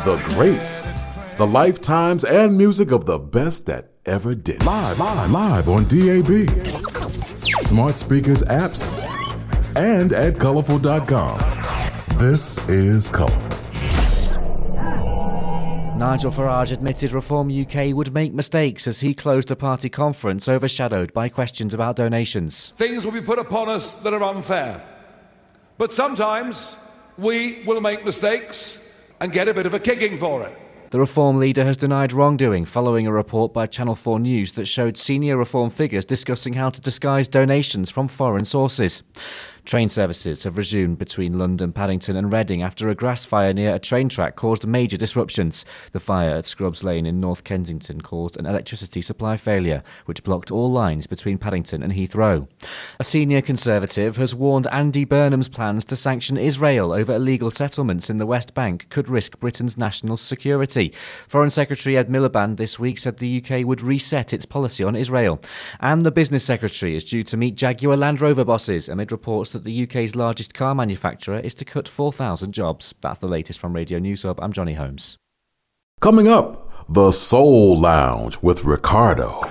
The greats, the lifetimes and music of the best that ever did. Live on DAB, smart speakers, apps, and at colorful.com. This is Colorful. Nigel Farage admitted Reform UK would make mistakes as he closed a party conference overshadowed by questions about donations. Things will be put upon us that are unfair. But sometimes we will make mistakes and get a bit of a kicking for it. The Reform leader has denied wrongdoing following a report by Channel 4 News that showed senior Reform figures discussing how to disguise donations from foreign sources. Train services have resumed between London, Paddington and Reading after a grass fire near a train track caused major disruptions. The fire at Scrubs Lane in North Kensington caused an electricity supply failure, which blocked all lines between Paddington and Heathrow. A senior Conservative has warned Andy Burnham's plans to sanction Israel over illegal settlements in the West Bank could risk Britain's national security. Foreign Secretary Ed Miliband this week said the UK would reset its policy on Israel. And the Business Secretary is due to meet Jaguar Land Rover bosses amid reports that the UK's largest car manufacturer is to cut 4,000 jobs. That's the latest from Radio News Hub. I'm Johnny Holmes. Coming up, the Soul Lounge with Ricardo.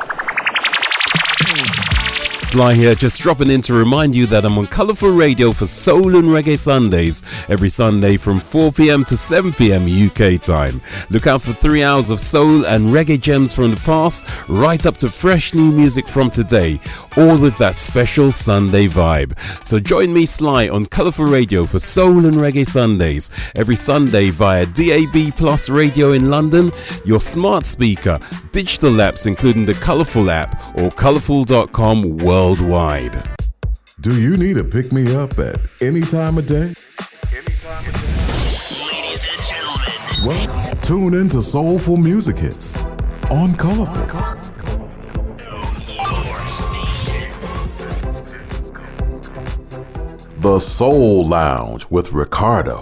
Sly here, just dropping in to remind you that I'm on Colourful Radio for Soul and Reggae Sundays every Sunday from 4 p.m. to 7 p.m. UK time. Look out for 3 hours of soul and reggae gems from the past, right up to fresh new music from today, all with that special Sunday vibe. So join me, Sly, on Colourful Radio for Soul and Reggae Sundays every Sunday via DAB Plus Radio in London, your smart speaker, digital apps including the Colourful app or colourful.com worldwide. Do you need a pick-me-up at any time of day? Ladies and gentlemen. Well, tune in to Soulful Music Hits on Colorful. The Soul Lounge with Ricardo.